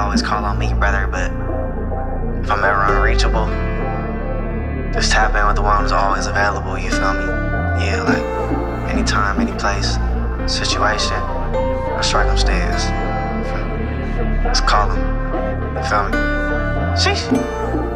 always call on me, brother, but if I'm ever unreachable, just tap in with the one who's always available, you feel me? Yeah, like, anytime, any place, situation, or circumstance. Just call him, you feel me? Sheesh.